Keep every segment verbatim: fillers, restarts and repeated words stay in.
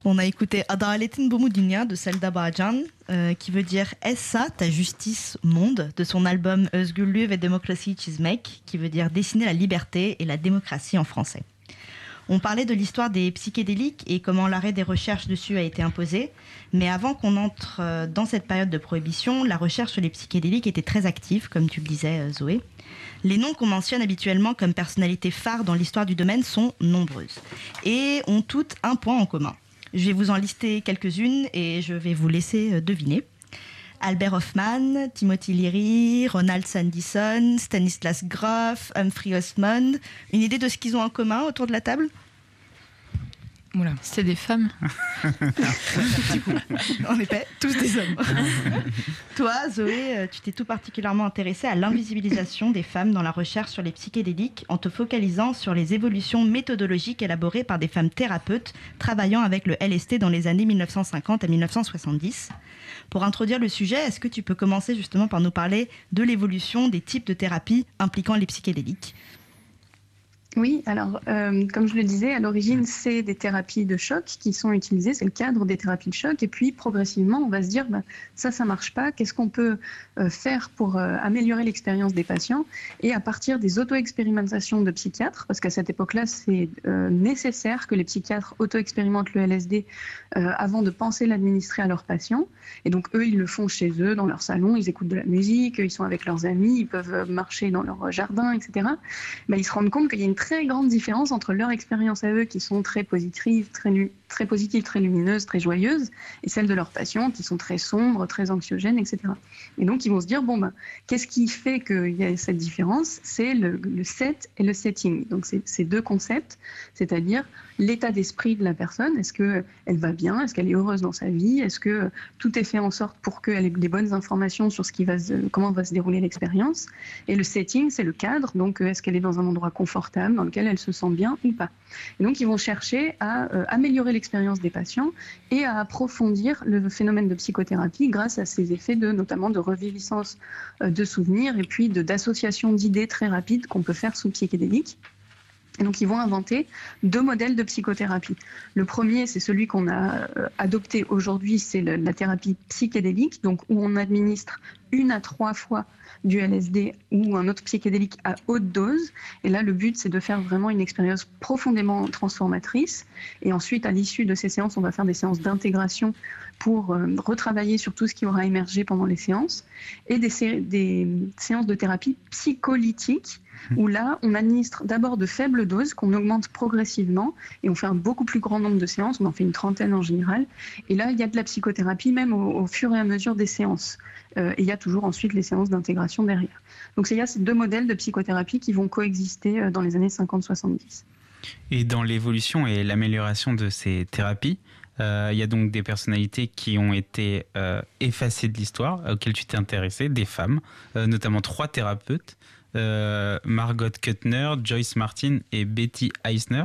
On a écouté Adaletin Bomu Dünya de Selda Bağcan, euh, qui veut dire « Est-ce ça ta justice monde ?» de son album Özgürlüğü ve Demokrasiyi Çizmek, qui veut dire « Dessiner la liberté et la démocratie » en français. On parlait de l'histoire des psychédéliques et comment l'arrêt des recherches dessus a été imposé. Mais avant qu'on entre dans cette période de prohibition, la recherche sur les psychédéliques était très active, comme tu le disais, Zoé. Les noms qu'on mentionne habituellement comme personnalités phares dans l'histoire du domaine sont nombreuses et ont toutes un point en commun. Je vais vous en lister quelques-unes et je vais vous laisser deviner. Albert Hofmann, Timothy Leary, Ronald Sandison, Stanislas Grof, Humphrey Osmond. Une idée de ce qu'ils ont en commun autour de la table ? Oula, c'est des femmes. En effet, tous des hommes. Toi, Zoé, tu t'es tout particulièrement intéressée à l'invisibilisation des femmes dans la recherche sur les psychédéliques en te focalisant sur les évolutions méthodologiques élaborées par des femmes thérapeutes travaillant avec le L S D dans les années mille neuf cent cinquante à mille neuf cent soixante-dix. Pour introduire le sujet, est-ce que tu peux commencer justement par nous parler de l'évolution des types de thérapies impliquant les psychédéliques ? Oui, alors euh, comme je le disais, à l'origine, c'est des thérapies de choc qui sont utilisées, c'est le cadre des thérapies de choc, et puis progressivement, on va se dire, bah, ça, ça marche pas, qu'est-ce qu'on peut euh, faire pour euh, améliorer l'expérience des patients ? Et à partir des auto-expérimentations de psychiatres, parce qu'à cette époque-là, c'est euh, nécessaire que les psychiatres auto-expérimentent le L S D euh, avant de penser l'administrer à leurs patients, et donc eux, ils le font chez eux, dans leur salon, ils écoutent de la musique, ils sont avec leurs amis, ils peuvent marcher dans leur jardin, et cetera. Bah, ils se rendent compte qu'il y a une très grande différence entre leur expérience à eux qui sont très positives, très, très positives, très lumineuses, très joyeuses, et celles de leurs patients qui sont très sombres, très anxiogènes, et cetera. Et donc ils vont se dire, bon, ben, qu'est-ce qui fait qu'il y a cette différence ? C'est le, le set et le setting. Donc c'est ces deux concepts, c'est-à-dire l'état d'esprit de la personne. Est-ce qu'elle va bien ? Est-ce qu'elle est heureuse dans sa vie ? Est-ce que tout est fait en sorte pour qu'elle ait des bonnes informations sur ce qui va se, comment va se dérouler l'expérience ? Et le setting, c'est le cadre. Donc est-ce qu'elle est dans un endroit confortable, dans lequel elle se sent bien ou pas ? Et donc ils vont chercher à euh, améliorer l'expérience des patients et à approfondir le phénomène de psychothérapie grâce à ces effets de, notamment de reviviscence euh, de souvenirs et puis de, d'association d'idées très rapides qu'on peut faire sous psychédélique. Et donc, ils vont inventer deux modèles de psychothérapie. Le premier, c'est celui qu'on a euh, adopté aujourd'hui, c'est le, la thérapie psychédélique, donc où on administre une à trois fois du L S D ou un autre psychédélique à haute dose. Et là, le but, c'est de faire vraiment une expérience profondément transformatrice. Et ensuite, à l'issue de ces séances, on va faire des séances d'intégration pour euh, retravailler sur tout ce qui aura émergé pendant les séances. Et des, sé- des séances de thérapie psycholytique, où là, on administre d'abord de faibles doses qu'on augmente progressivement et on fait un beaucoup plus grand nombre de séances, on en fait une trentaine en général. Et là, il y a de la psychothérapie même au, au fur et à mesure des séances. Euh, et il y a toujours ensuite les séances d'intégration derrière. Donc il y a ces deux modèles de psychothérapie qui vont coexister dans les années cinquante soixante-dix. Et dans l'évolution et l'amélioration de ces thérapies, euh, il y a donc des personnalités qui ont été euh, effacées de l'histoire, auxquelles tu t'es intéressé, des femmes, euh, notamment trois thérapeutes. Euh, Margot Kuttner, Joyce Martin et Betty Eisner.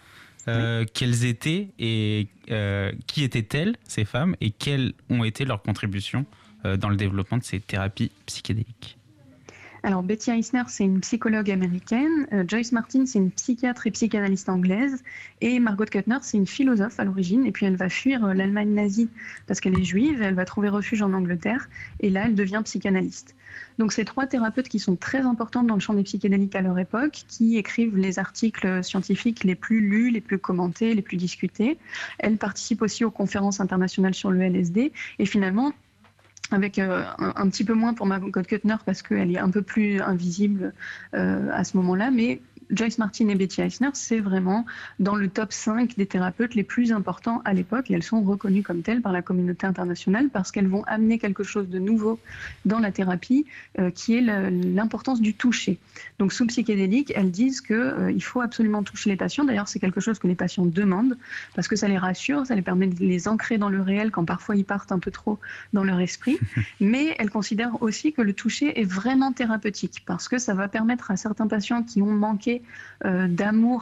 Euh, oui. Quelles étaient et euh, qui étaient-elles, ces femmes, et quelles ont été leurs contributions euh, dans le développement de ces thérapies psychédéliques ? Alors, Betty Eisner, c'est une psychologue américaine. Euh, Joyce Martin, c'est une psychiatre et psychanalyste anglaise. Et Margot Kuttner, c'est une philosophe à l'origine. Et puis, elle va fuir euh, l'Allemagne nazie parce qu'elle est juive. Elle va trouver refuge en Angleterre. Et là, elle devient psychanalyste. Donc, ces trois thérapeutes qui sont très importantes dans le champ des psychédéliques à leur époque, qui écrivent les articles scientifiques les plus lus, les plus commentés, les plus discutés. Elles participent aussi aux conférences internationales sur le L S D. Et finalement, avec euh, un, un petit peu moins pour Margot Kuttner parce qu'elle est un peu plus invisible euh, à ce moment-là, mais Joyce Martin et Betty Eisner, c'est vraiment dans le top cinq des thérapeutes les plus importants à l'époque et elles sont reconnues comme telles par la communauté internationale parce qu'elles vont amener quelque chose de nouveau dans la thérapie euh, qui est le, l'importance du toucher. Donc sous psychédélique, elles disent qu'il euh, faut absolument toucher les patients. D'ailleurs, c'est quelque chose que les patients demandent parce que ça les rassure, ça les permet de les ancrer dans le réel quand parfois ils partent un peu trop dans leur esprit. Mais elles considèrent aussi que le toucher est vraiment thérapeutique parce que ça va permettre à certains patients qui ont manqué euh, d'amour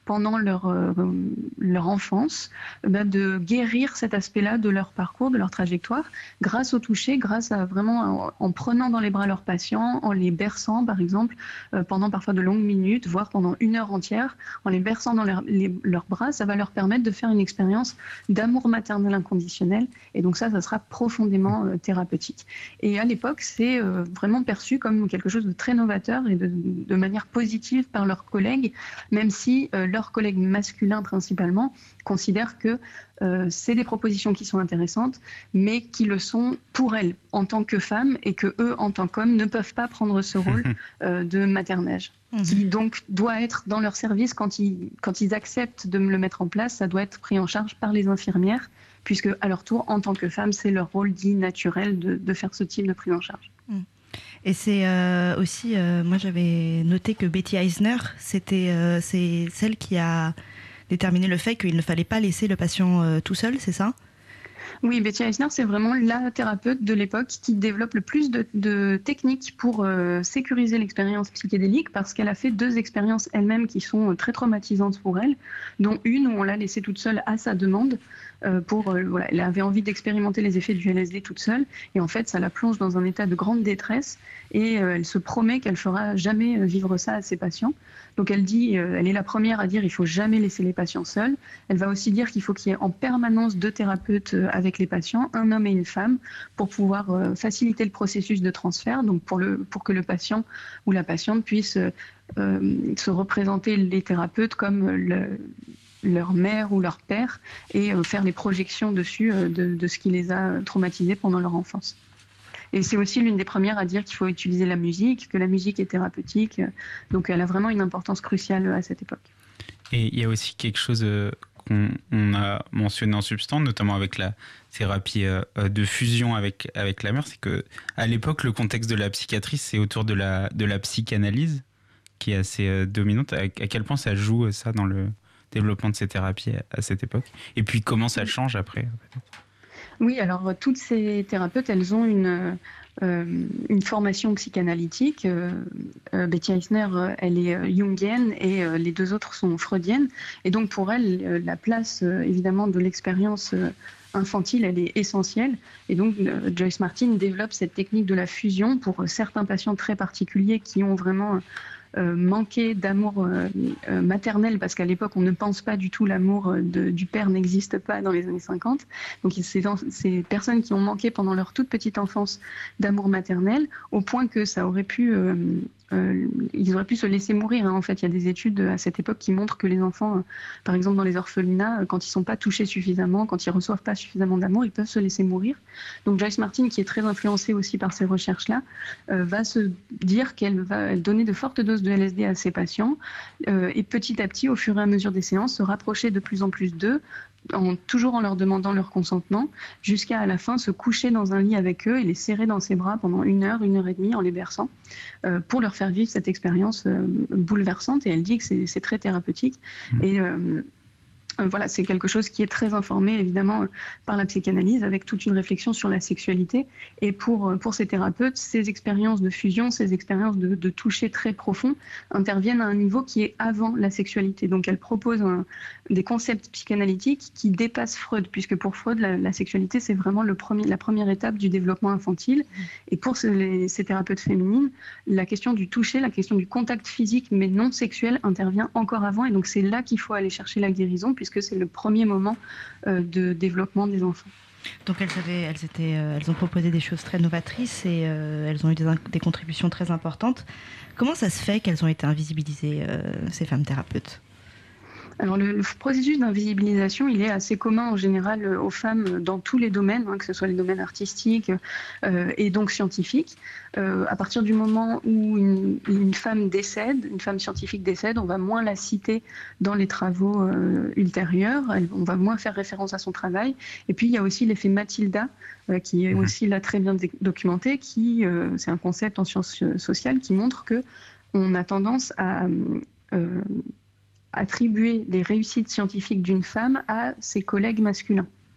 pendant leur, euh, leur enfance, bah, de guérir cet aspect-là de leur parcours, de leur trajectoire, grâce au toucher, grâce à vraiment en, en prenant dans les bras leurs patients, en les berçant par exemple, euh, pendant parfois de longues minutes, voire pendant une heure entière, en les berçant dans leur, les, leurs bras, ça va leur permettre de faire une expérience d'amour maternel inconditionnel. Et donc ça, ça sera profondément euh, thérapeutique. Et à l'époque, c'est euh, vraiment perçu comme quelque chose de très novateur et de, de manière positive par leurs collègues, même si euh, leurs collègues masculins principalement considèrent que euh, c'est des propositions qui sont intéressantes, mais qui le sont pour elles en tant que femmes, et que eux, en tant qu'hommes, ne peuvent pas prendre ce rôle euh, de maternage, mmh. qui donc doit être dans leur service quand ils, quand ils acceptent de le mettre en place. Ça doit être pris en charge par les infirmières, puisque à leur tour, en tant que femmes, c'est leur rôle dit naturel de, de faire ce type de prise en charge. Mmh. Et c'est euh, aussi, euh, moi j'avais noté que Betty Eisner, c'était, euh, c'est celle qui a déterminé le fait qu'il ne fallait pas laisser le patient euh, tout seul, c'est ça ? Oui, Betty Eisner, c'est vraiment la thérapeute de l'époque qui développe le plus de, de techniques pour euh, sécuriser l'expérience psychédélique, parce qu'elle a fait deux expériences elle-même qui sont très traumatisantes pour elle, dont une où on l'a laissée toute seule à sa demande. Euh, pour, euh, voilà, elle avait envie d'expérimenter les effets du L S D toute seule, et en fait ça la plonge dans un état de grande détresse, et euh, elle se promet qu'elle fera jamais vivre ça à ses patients. Donc elle dit, euh, elle est la première à dire il faut jamais laisser les patients seuls. Elle va aussi dire qu'il faut qu'il y ait en permanence deux thérapeutes euh, avec les patients, un homme et une femme, pour pouvoir euh, faciliter le processus de transfert, donc pour, le, pour que le patient ou la patiente puisse euh, euh, se représenter les thérapeutes comme le, leur mère ou leur père, et euh, faire les projections dessus euh, de, de ce qui les a traumatisés pendant leur enfance. Et c'est aussi l'une des premières à dire qu'il faut utiliser la musique, que la musique est thérapeutique. Donc elle a vraiment une importance cruciale à cette époque. Et il y a aussi quelque chose euh, qu'on on a mentionné en substance, notamment avec la thérapie euh, de fusion avec, avec la mère, c'est qu'à l'époque, le contexte de la psychiatrie, c'est autour de la, de la psychanalyse, qui est assez euh, dominante. À, à quel point ça joue ça dans le développement de ces thérapies à, à cette époque ? Et puis comment ça change après, peut-être ? Oui, alors toutes ces thérapeutes, elles ont une, euh, une formation psychanalytique. Euh, euh, Betty Eisner, elle est jungienne, et euh, les deux autres sont freudiennes. Et donc pour elle, euh, la place euh, évidemment de l'expérience euh, infantile, elle est essentielle. Et donc euh, Joyce Martin développe cette technique de la fusion pour euh, certains patients très particuliers qui ont vraiment Euh, manquer d'amour euh, euh, maternel, parce qu'à l'époque on ne pense pas du tout, l'amour de, du père n'existe pas dans les années cinquante. Donc c'est ces personnes qui ont manqué pendant leur toute petite enfance d'amour maternel, au point que ça aurait pu euh, euh, ils auraient pu se laisser mourir, hein. En fait, il y a des études à cette époque qui montrent que les enfants, euh, par exemple dans les orphelinats, euh, quand ils ne sont pas touchés suffisamment, quand ils ne reçoivent pas suffisamment d'amour, ils peuvent se laisser mourir. Donc Joyce Martin, qui est très influencée aussi par ces recherches-là, euh, va se dire qu'elle va donner de fortes doses de L S D à ses patients, euh, et petit à petit, au fur et à mesure des séances, se rapprocher de plus en plus d'eux, en, toujours en leur demandant leur consentement, jusqu'à à la fin se coucher dans un lit avec eux et les serrer dans ses bras pendant une heure, une heure et demie en les berçant, euh, pour leur faire vivre cette expérience euh, bouleversante. Et elle dit que c'est très thérapeutique. Mmh. Et euh, Euh, voilà, c'est quelque chose qui est très informé évidemment euh, par la psychanalyse, avec toute une réflexion sur la sexualité. Et pour, euh, pour ces thérapeutes, ces expériences de fusion, ces expériences de, de toucher très profond interviennent à un niveau qui est avant la sexualité. Donc elles proposent un, des concepts psychanalytiques qui dépassent Freud, puisque pour Freud, la, la sexualité, c'est vraiment le premier, la première étape du développement infantile. Et pour ces, les, ces thérapeutes féminines, la question du toucher, la question du contact physique mais non sexuel intervient encore avant. Et donc c'est là qu'il faut aller chercher la guérison, puisque c'est le premier moment euh, de développement des enfants. Donc elles, avaient, elles, étaient, euh, elles ont proposé des choses très novatrices, et euh, elles ont eu des, des contributions très importantes. Comment ça se fait qu'elles ont été invisibilisées, euh, ces femmes thérapeutes ? Alors le, le processus d'invisibilisation, il est assez commun en général aux femmes dans tous les domaines, hein, que ce soit les domaines artistiques euh, et donc scientifiques. Euh, à partir du moment où une, une femme décède, une femme scientifique décède, on va moins la citer dans les travaux euh, ultérieurs, elle, on va moins faire référence à son travail. Et puis il y a aussi l'effet Mathilda, euh, qui est aussi là très bien documenté, qui euh, c'est un concept en sciences sociales qui montre que on a tendance à euh, attribuer les réussites scientifiques d'une femme à ses collègues masculins.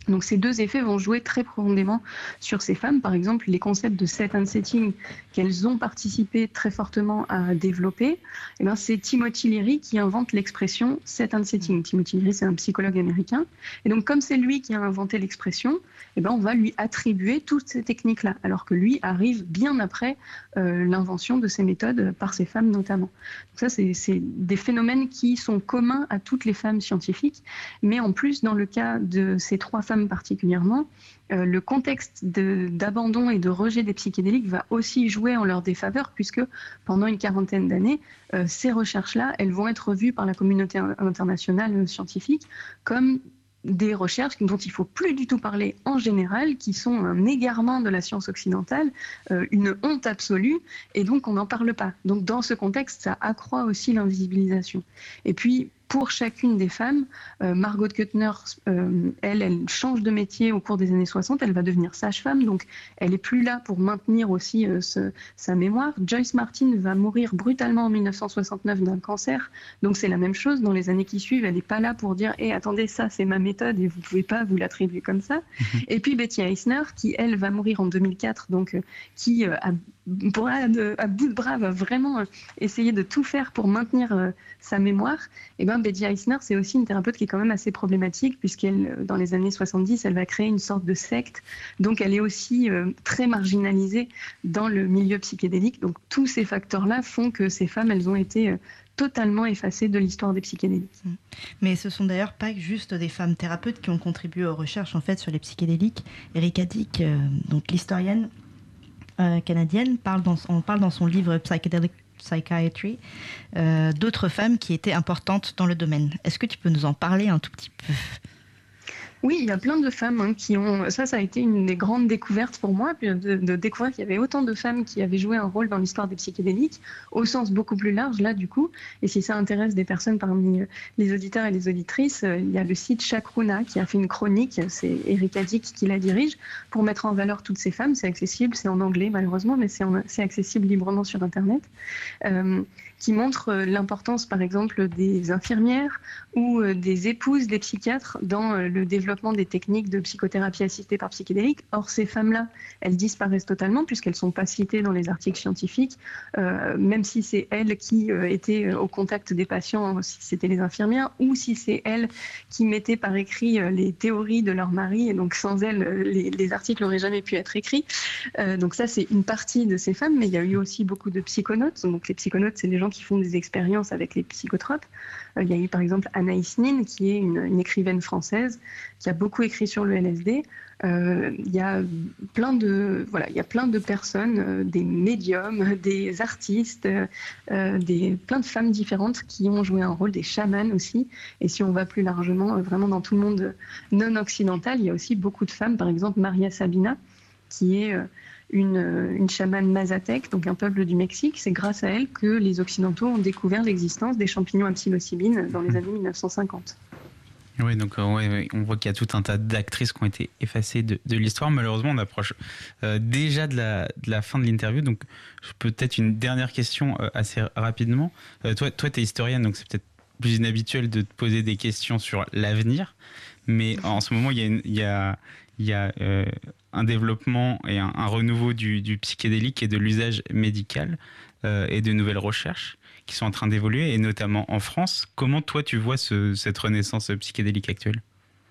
Donc ces deux effets vont jouer très profondément sur ces femmes. Par exemple, les concepts de set and setting qu'elles ont participé très fortement à développer, eh bien, c'est Timothy Leary qui invente l'expression set and setting. Timothy Leary, c'est un psychologue américain. Et donc comme c'est lui qui a inventé l'expression, eh bien, on va lui attribuer toutes ces techniques-là, alors que lui arrive bien après euh, l'invention de ces méthodes par ces femmes notamment. Donc ça, c'est, c'est des phénomènes qui sont communs à toutes les femmes scientifiques, mais en plus, dans le cas de ces trois femmes particulièrement, euh, le contexte de, d'abandon et de rejet des psychédéliques va aussi jouer en leur défaveur, puisque pendant une quarantaine d'années, euh, ces recherches-là, elles vont être revues par la communauté internationale scientifique comme des recherches dont il ne faut plus du tout parler en général, qui sont un égarement de la science occidentale, euh, une honte absolue, et donc on n'en parle pas. Donc dans ce contexte, ça accroît aussi l'invisibilisation. Et puis, pour chacune des femmes, euh, Margot Kuttner, euh, elle, elle change de métier au cours des années soixante, elle va devenir sage-femme, donc elle n'est plus là pour maintenir aussi euh, ce, sa mémoire. Joyce Martin va mourir brutalement en mille neuf cent soixante-neuf d'un cancer, donc c'est la même chose, dans les années qui suivent, elle n'est pas là pour dire hey, « attendez, ça c'est ma méthode et vous ne pouvez pas vous l'attribuer comme ça ». Et puis Betty Eisner, qui elle va mourir en deux mille quatre, donc euh, qui euh, a, bras de, à bout de bras va vraiment euh, essayer de tout faire pour maintenir euh, sa mémoire, et ben Betty Eisner, c'est aussi une thérapeute qui est quand même assez problématique, puisqu'elle, dans les années soixante-dix, elle va créer une sorte de secte. Donc, elle est aussi euh, très marginalisée dans le milieu psychédélique. Donc, tous ces facteurs-là font que ces femmes, elles ont été euh, totalement effacées de l'histoire des psychédéliques. Mais ce sont d'ailleurs pas juste des femmes thérapeutes qui ont contribué aux recherches en fait sur les psychédéliques. Erika Dick, euh, donc l'historienne euh, canadienne, parle dans, on parle dans son livre Psychedelic Psychiatry, euh, d'autres femmes qui étaient importantes dans le domaine. Est-ce que tu peux nous en parler un tout petit peu ? Oui, il y a plein de femmes hein, qui ont... Ça, ça a été une des grandes découvertes pour moi, de, de découvrir qu'il y avait autant de femmes qui avaient joué un rôle dans l'histoire des psychédéliques, au sens beaucoup plus large, là, du coup. Et si ça intéresse des personnes parmi les auditeurs et les auditrices, il y a le site Chakruna qui a fait une chronique, c'est Erika Dick qui la dirige, pour mettre en valeur toutes ces femmes. C'est accessible, c'est en anglais, malheureusement, mais c'est, en... c'est accessible librement sur Internet. Euh, qui montre l'importance, par exemple, des infirmières ou des épouses des psychiatres dans le développement des techniques de psychothérapie assistée par psychédéliques. Or, ces femmes-là, elles disparaissent totalement puisqu'elles ne sont pas citées dans les articles scientifiques, euh, même si c'est elles qui euh, étaient au contact des patients, si c'était les infirmières, ou si c'est elles qui mettaient par écrit euh, les théories de leur mari, et donc sans elles, les, les articles n'auraient jamais pu être écrits. Euh, donc ça, c'est une partie de ces femmes, mais il y a eu aussi beaucoup de psychonautes. Donc les psychonautes, c'est des gens qui font des expériences avec les psychotropes. Euh, il y a eu par exemple Anaïs Nin, qui est une, une écrivaine française, qui a beaucoup écrit sur le L S D. Euh, il y a plein de voilà, il y a plein de personnes, euh, des médiums, des artistes, euh, des plein de femmes différentes qui ont joué un rôle, des chamans aussi. Et si on va plus largement, euh, vraiment dans tout le monde non occidental, il y a aussi beaucoup de femmes. Par exemple, Maria Sabina, qui est euh, une, une chamane mazatèque, donc un peuple du Mexique. C'est grâce à elle que les Occidentaux ont découvert l'existence des champignons à psilocybine dans les années mille neuf cent cinquante. Oui, donc euh, ouais, ouais, on voit qu'il y a tout un tas d'actrices qui ont été effacées de, de l'histoire. Malheureusement, on approche euh, déjà de la, de la fin de l'interview, donc peut-être une dernière question euh, assez rapidement. Euh, toi, toi, tu es historienne, donc c'est peut-être plus inhabituel de te poser des questions sur l'avenir, mais en ce moment, il y a, une, il y a, il y a euh, un développement et un, un renouveau du, du psychédélique et de l'usage médical euh, et de nouvelles recherches qui sont en train d'évoluer, et notamment en France. Comment toi tu vois ce, cette renaissance psychédélique actuelle ?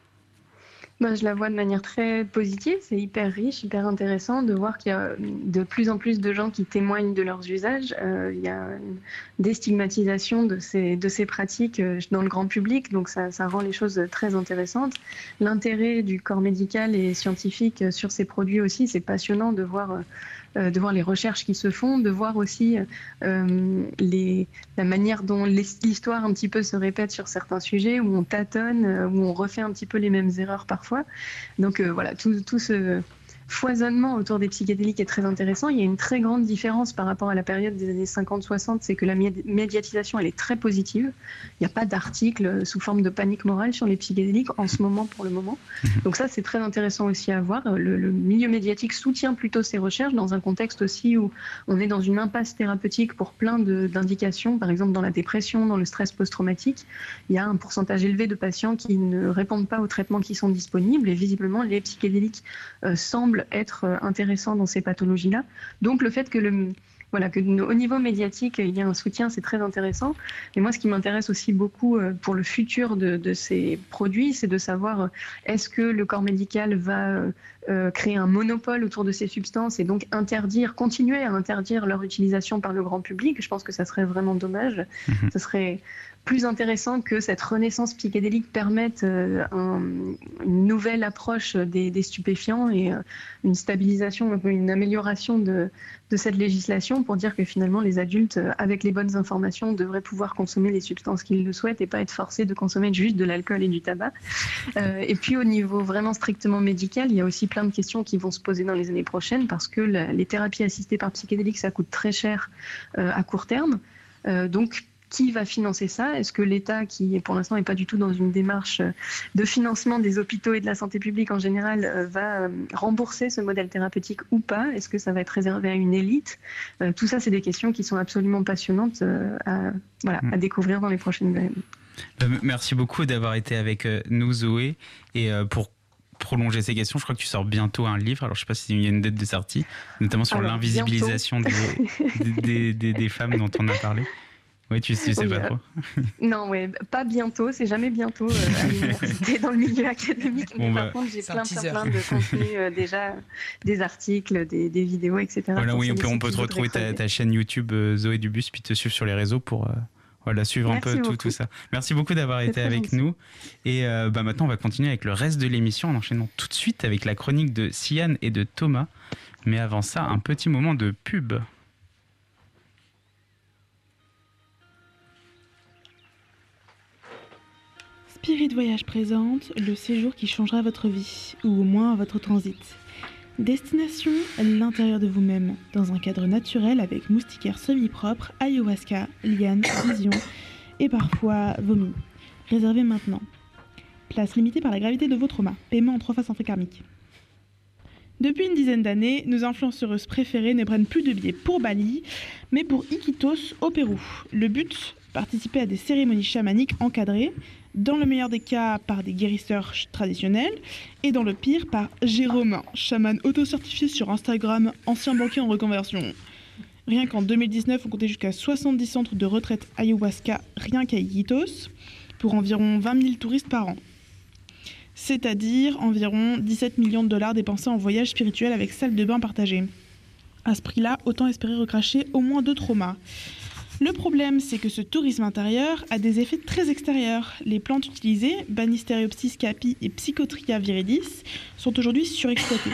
Ben, je la vois de manière très positive, c'est hyper riche, hyper intéressant de voir qu'il y a de plus en plus de gens qui témoignent de leurs usages. Euh, il y a une déstigmatisation de ces, de ces pratiques dans le grand public, donc ça, ça rend les choses très intéressantes. L'intérêt du corps médical et scientifique sur ces produits aussi, c'est passionnant de voir... Euh, de voir les recherches qui se font, de voir aussi euh, les, la manière dont l'histoire un petit peu se répète sur certains sujets, où on tâtonne, où on refait un petit peu les mêmes erreurs parfois. Donc euh, voilà, tout, tout ce, foisonnement autour des psychédéliques est très intéressant. Il y a une très grande différence par rapport à la période des années cinquante soixante, c'est que la médiatisation, elle est très positive. Il n'y a pas d'article sous forme de panique morale sur les psychédéliques en ce moment, pour le moment. Donc ça, c'est très intéressant aussi à voir. Le, le milieu médiatique soutient plutôt ces recherches dans un contexte aussi où on est dans une impasse thérapeutique pour plein de, d'indications, par exemple dans la dépression, dans le stress post-traumatique. Il y a un pourcentage élevé de patients qui ne répondent pas aux traitements qui sont disponibles et visiblement les psychédéliques euh, semblent être euh, intéressants dans ces pathologies-là. Donc le fait que le Voilà, que au niveau médiatique, il y a un soutien, c'est très intéressant. Et moi, ce qui m'intéresse aussi beaucoup euh, pour le futur de, de ces produits, c'est de savoir euh, est-ce que le corps médical va euh, euh, créer un monopole autour de ces substances et donc interdire, continuer à interdire leur utilisation par le grand public. Je pense que ça serait vraiment dommage. Mmh. Ça serait plus intéressant que cette renaissance psychédélique permette euh, un, une nouvelle approche des, des stupéfiants et euh, une stabilisation, une amélioration de, de cette législation pour dire que finalement les adultes, euh, avec les bonnes informations, devraient pouvoir consommer les substances qu'ils le souhaitent et pas être forcés de consommer juste de l'alcool et du tabac. Euh, et puis au niveau vraiment strictement médical, il y a aussi plein de questions qui vont se poser dans les années prochaines parce que la, les thérapies assistées par psychédéliques, ça coûte très cher euh, à court terme. Euh, donc qui va financer ça? Est-ce que l'État, qui pour l'instant n'est pas du tout dans une démarche de financement des hôpitaux et de la santé publique en général, va rembourser ce modèle thérapeutique ou pas? Est-ce que ça va être réservé à une élite? Tout ça, c'est des questions qui sont absolument passionnantes à, voilà, à découvrir dans les prochaines années. Merci beaucoup d'avoir été avec nous, Zoé. Et pour prolonger ces questions, je crois que tu sors bientôt un livre. Alors, je ne sais pas s'il y a une date de sortie, notamment sur Alors, l'invisibilisation des, des, des, des femmes dont on a parlé. Oui, tu, tu sais oui, pas euh, trop. Non, ouais, pas bientôt, c'est jamais bientôt euh, à l'université, dans le milieu académique. Mais bon, par bah, contre, j'ai plein, plein, plein de contenus, euh, déjà, des articles, des, des vidéos, et cetera. Voilà, oui, on peut, on peut te retrouver ta, ta chaîne YouTube euh, Zoé Dubus, puis te suivre sur les réseaux pour euh, voilà, suivre Merci un peu tout, tout ça. Merci beaucoup d'avoir c'est été avec gentil. nous. Et euh, bah, maintenant, on va continuer avec le reste de l'émission en enchaînant tout de suite avec la chronique de Sian et de Thomas. Mais avant ça, un petit moment de pub. Spirit Voyage présente le séjour qui changera votre vie, ou au moins votre transit. Destination, l'intérieur de vous-même, dans un cadre naturel avec moustiquaires semi-propres, ayahuasca, lianes, vision et parfois vomi. Réservez maintenant. Place limitée par la gravité de vos traumas. Paiement en trois fois sans frais karmiques. Depuis une dizaine d'années, nos influenceuses préférées ne prennent plus de billets pour Bali, mais pour Iquitos au Pérou. Le but, participer à des cérémonies chamaniques encadrées, dans le meilleur des cas par des guérisseurs traditionnels, et dans le pire par Jérôme, chaman auto-certifié sur Instagram, ancien banquier en reconversion. Rien qu'en deux mille dix-neuf, on comptait jusqu'à soixante-dix centres de retraite ayahuasca rien qu'à Iquitos, pour environ vingt mille touristes par an. C'est-à-dire environ dix-sept millions de dollars dépensés en voyage spirituel avec salle de bain partagée. À ce prix-là, autant espérer recracher au moins deux traumas. Le problème, c'est que ce tourisme intérieur a des effets très extérieurs. Les plantes utilisées, Banisteriopsis caapi et Psychotria viridis, sont aujourd'hui surexploitées.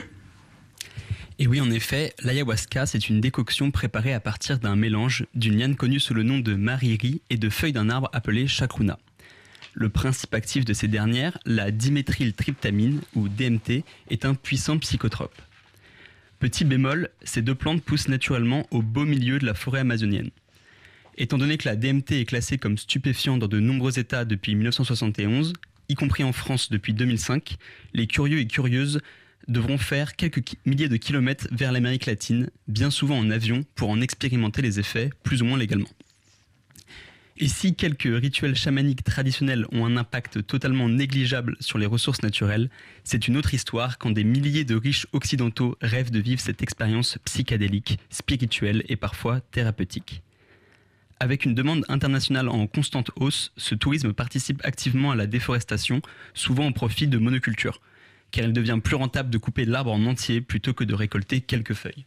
Et oui, en effet, l'ayahuasca, c'est une décoction préparée à partir d'un mélange d'une liane connue sous le nom de mariri et de feuilles d'un arbre appelé chacruna. Le principe actif de ces dernières, la diméthyltryptamine, ou D M T, est un puissant psychotrope. Petit bémol, ces deux plantes poussent naturellement au beau milieu de la forêt amazonienne. Étant donné que la D M T est classée comme stupéfiant dans de nombreux États depuis dix-neuf cent soixante et onze, y compris en France depuis deux mille cinq, les curieux et curieuses devront faire quelques ki- milliers de kilomètres vers l'Amérique latine, bien souvent en avion, pour en expérimenter les effets, plus ou moins légalement. Et si quelques rituels chamaniques traditionnels ont un impact totalement négligeable sur les ressources naturelles, c'est une autre histoire quand des milliers de riches occidentaux rêvent de vivre cette expérience psychédélique, spirituelle et parfois thérapeutique. Avec une demande internationale en constante hausse, ce tourisme participe activement à la déforestation, souvent au profit de monocultures, car il devient plus rentable de couper l'arbre en entier plutôt que de récolter quelques feuilles.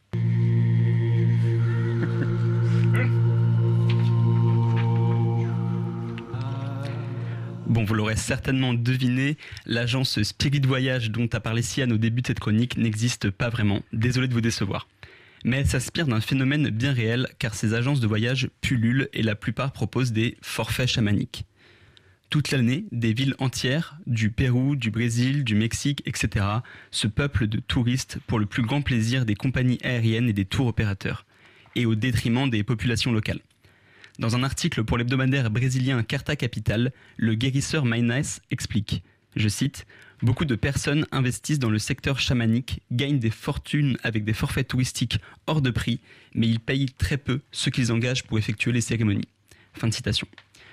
Bon, vous l'aurez certainement deviné, l'agence Spirit Voyage dont a parlé Sian au début de cette chronique n'existe pas vraiment. Désolé de vous décevoir. Mais elle s'inspire d'un phénomène bien réel car ces agences de voyage pullulent et la plupart proposent des forfaits chamaniques. Toute l'année, des villes entières, du Pérou, du Brésil, du Mexique, et cetera, se peuplent de touristes pour le plus grand plaisir des compagnies aériennes et des tours opérateurs, et au détriment des populations locales. Dans un article pour l'hebdomadaire brésilien Carta Capital, le guérisseur Maynes explique, je cite, « Beaucoup de personnes investissent dans le secteur chamanique, gagnent des fortunes avec des forfaits touristiques hors de prix, mais ils payent très peu ce qu'ils engagent pour effectuer les cérémonies. » Fin de citation.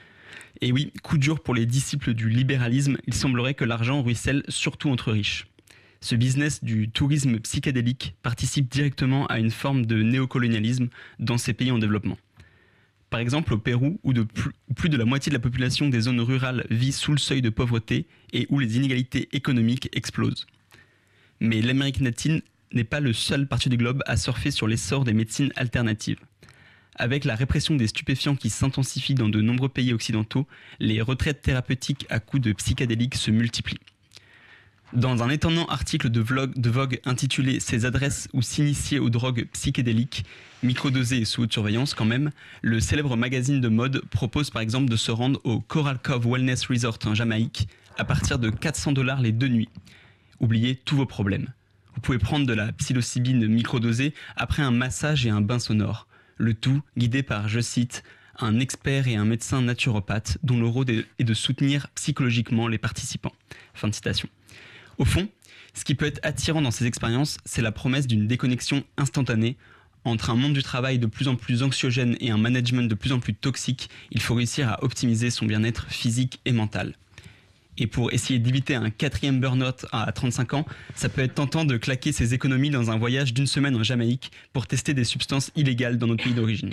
Et oui, coup dur pour les disciples du libéralisme, il semblerait que l'argent ruisselle surtout entre riches. Ce business du tourisme psychédélique participe directement à une forme de néocolonialisme dans ces pays en développement. Par exemple au Pérou, où, de plus, où plus de la moitié de la population des zones rurales vit sous le seuil de pauvreté et où les inégalités économiques explosent. Mais l'Amérique latine n'est pas le seul parti du globe à surfer sur l'essor des médecines alternatives. Avec la répression des stupéfiants qui s'intensifie dans de nombreux pays occidentaux, les retraites thérapeutiques à coups de psychédéliques se multiplient. Dans un étonnant article de, vlog, de Vogue intitulé « Ces adresses où s'initier aux drogues psychédéliques, microdosées et sous haute surveillance quand même », le célèbre magazine de mode propose par exemple de se rendre au Coral Cove Wellness Resort en Jamaïque à partir de quatre cents dollars les deux nuits. Oubliez tous vos problèmes. Vous pouvez prendre de la psilocybine microdosée après un massage et un bain sonore. Le tout guidé par, je cite, un expert et un médecin naturopathe dont le rôle est de soutenir psychologiquement les participants. Fin de citation. Au fond, ce qui peut être attirant dans ces expériences, c'est la promesse d'une déconnexion instantanée. Entre un monde du travail de plus en plus anxiogène et un management de plus en plus toxique, il faut réussir à optimiser son bien-être physique et mental. Et pour essayer d'éviter un quatrième burn-out à trente-cinq ans, ça peut être tentant de claquer ses économies dans un voyage d'une semaine en Jamaïque pour tester des substances illégales dans notre pays d'origine.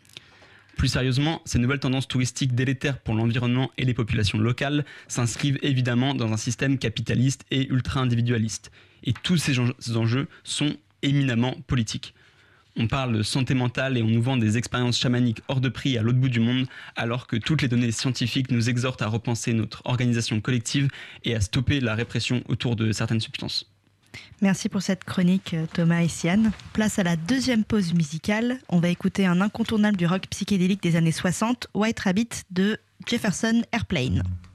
Plus sérieusement, ces nouvelles tendances touristiques délétères pour l'environnement et les populations locales s'inscrivent évidemment dans un système capitaliste et ultra-individualiste. Et tous ces enjeux sont éminemment politiques. On parle de santé mentale et on nous vend des expériences chamaniques hors de prix à l'autre bout du monde, alors que toutes les données scientifiques nous exhortent à repenser notre organisation collective et à stopper la répression autour de certaines substances. Merci pour cette chronique Thomas et Siane. Place à la deuxième pause musicale. On va écouter un incontournable du rock psychédélique des années soixante, White Rabbit de Jefferson Airplane.